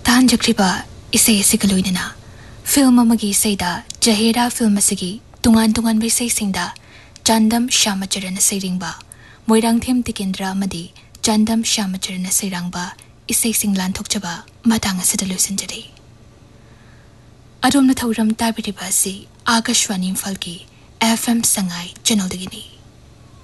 तांजख्रिबा इसै asiga loinana film amagi isaida Jahera film asigi tungan bai sai singda Chandam Shamacharana Sairingba Moirangthem Tikendra amadi Chandam Shamacharana Sairangba isai sing lanthokchaba matang asida loisinjari Adomna thauram tabiriba asi Akashwani Imphal ki FM Sangai channel dagini